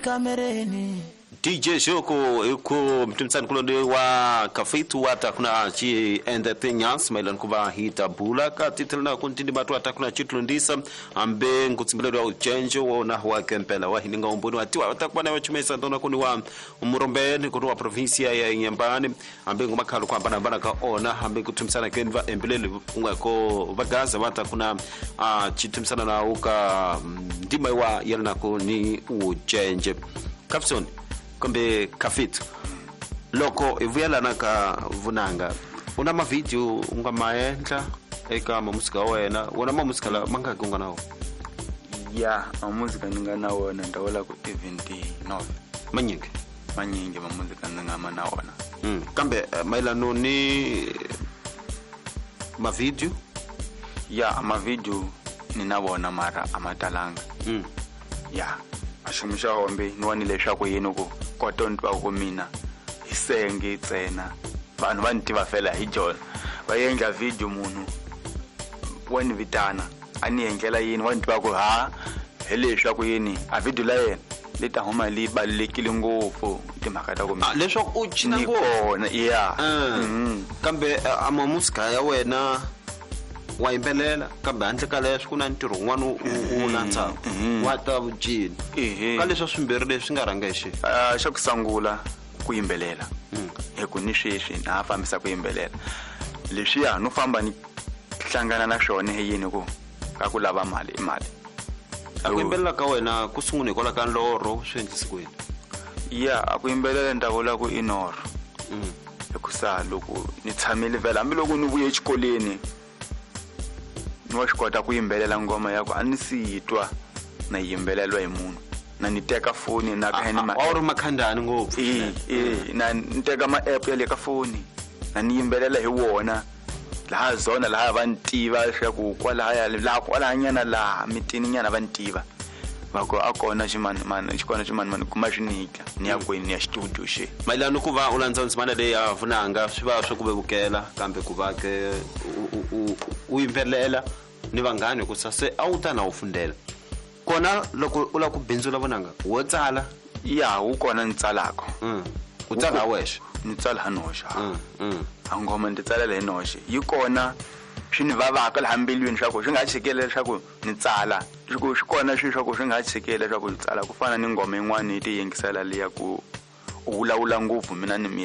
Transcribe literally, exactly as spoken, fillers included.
kamereni D J Shoko yuko mtumsani kulonde wa kafitu wata kuna chi anything else mailan kuva hita bula ka titlna kuntindi matu wata kuna chitlu ndisa ambe ngutsimbele wa uchenjo wona wa kempela wa hininga umboni wati wata kwa na wachumesa ndona kuni wa umurombeni kutu wa provinsia ya Nyambani ambe ngumakhalu kwa bana bana ka ona ambe kutumsana kenva embelele ngako vagaza wata kuna uh, chitumsana na uka ndima wa yalna kuni uchenje Capson kombe kafitu loko ivuyela naka vunanga una ma video unga maendla eka ma musika wena una ma musika la manga kunga nawo ya ma musika ninga nawo na ndawala ku event no manyingi manyingi ma musika ninga ma nawona mm kambe uh, mailano ni ma video ya ma video ninawona mara amatalanga mm ya ashumisha hombe niwani lesha ku yini ku kotontwa ku mina isenge tsena vanhu vantiva fela hi John vayenga video munhu wani vitana ani engela yini wantiva ku ha helesha ku yini a video la yena leta homa li balekile ngopfu timhaka ta ku mina leswo u china ngo yeah kambe ama musika ya wena wa imbelela kambe handle ka leswi kuna ntirho n'wana u lantsaka wa ta vucini ka leswi swimbirhi leswi nga rhanga hi ah xa ku sangula ku yimbelela hi ku ni sweswi na fambisa ku yimbelela leswi ya no famba ni hlangana na swona hi yini ku ka ku lava mali imali ku yimbelela ka wena ku sungune kola ka nloro swi endlisi ku yini ya ku yimbelela ndavula ku inoro hi ku sa loko ni tshamile vela hambi loko ni vuye exikoleni wa xikota ku yimbelela ngoma yako anisitwa na yimbelelwa hi munhu na niteka phone na ka ma or makhandani ngopfu eh eh na niteka ma app ya le ka phone na niyimbelela hi wona laha zona laha vantiva leswaku kwala ya laha kwala nyana laha mitini nyana vantiva vako akona ximani mani xikona ximani mani kuma xinika ni ya kwini ya studio xe mailano ku va u landza ndzimana leyi ya vunanga swi va swi ku vevukela kambe ku va ke u yimbelela ni vanghani ku sase a wu ta na u fundela kona loko u la ku bindzula vunanga wo tsala ya u kona ntsalako mm u tsala wexe ni tsala hanosha mm angoma ndi tsala le noxe yi kona swini vavaka la hambilweni swa ku swi nga chikela swa ku ni tsala swi swi kona swi swa ku swi nga chikela swa ku tsala ku fana ni ngoma yin'wana yi ti yingisela liya ku u wulawula ngopfu mina ni